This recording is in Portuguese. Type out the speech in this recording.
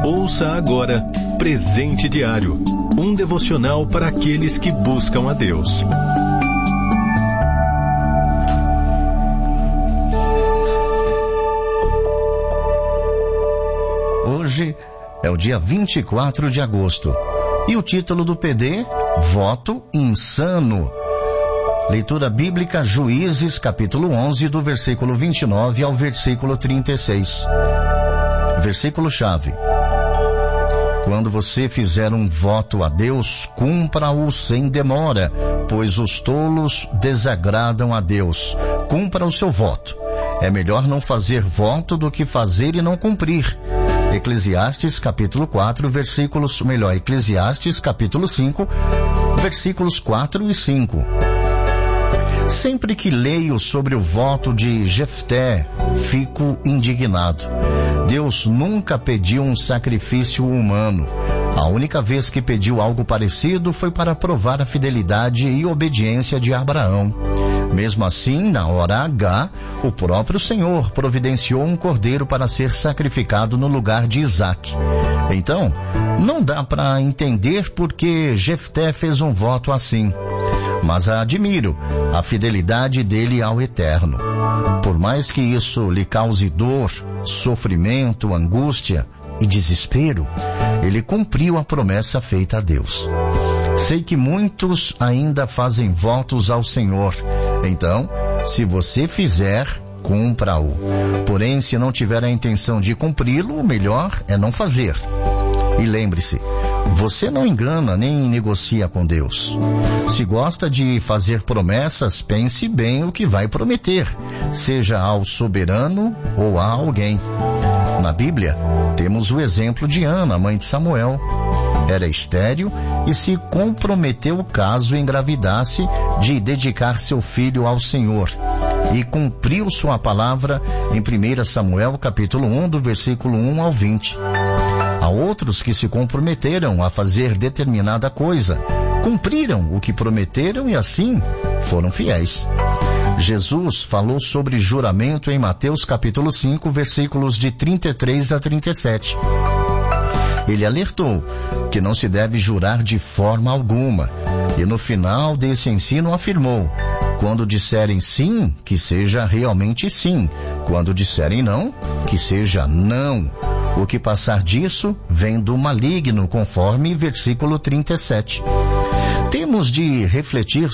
Ouça agora Presente Diário, um devocional para aqueles que buscam a Deus. Hoje é o dia 24 de agosto e o título do PD, Voto Insano. Leitura bíblica, Juízes, capítulo 11, do versículo 29 ao versículo 36. Versículo-chave. Quando você fizer um voto a Deus, cumpra-o sem demora, pois os tolos desagradam a Deus. Cumpra o seu voto. É melhor não fazer voto do que fazer e não cumprir. Eclesiastes capítulo 4, Eclesiastes capítulo 5, versículos 4 e 5. Sempre que leio sobre o voto de Jefté, fico indignado. Deus nunca pediu um sacrifício humano. A única vez que pediu algo parecido foi para provar a fidelidade e obediência de Abraão. Mesmo assim, na hora H, o próprio Senhor providenciou um cordeiro para ser sacrificado no lugar de Isaque. Então, não dá para entender por que Jefté fez um voto assim. Mas admiro a fidelidade dele ao Eterno. Por mais que isso lhe cause dor, sofrimento, angústia e desespero, ele cumpriu a promessa feita a Deus. Sei que muitos ainda fazem votos ao Senhor. Então, se você fizer, cumpra-o. Porém, se não tiver a intenção de cumpri-lo, o melhor é não fazer. E lembre-se, você não engana nem negocia com Deus. Se gosta de fazer promessas, pense bem o que vai prometer, seja ao soberano ou a alguém. Na Bíblia, temos o exemplo de Ana, mãe de Samuel. Era estéril e se comprometeu caso engravidasse de dedicar seu filho ao Senhor. E cumpriu sua palavra em 1 Samuel capítulo 1, do versículo 1 ao 20. Há outros que se comprometeram a fazer determinada coisa, cumpriram o que prometeram e assim foram fiéis. Jesus falou sobre juramento em Mateus capítulo 5, versículos de 33 a 37. Ele alertou que não se deve jurar de forma alguma. E no final desse ensino afirmou: quando disserem sim, que seja realmente sim. Quando disserem não, que seja não. O que passar disso vem do maligno, conforme versículo 37. Temos de refletir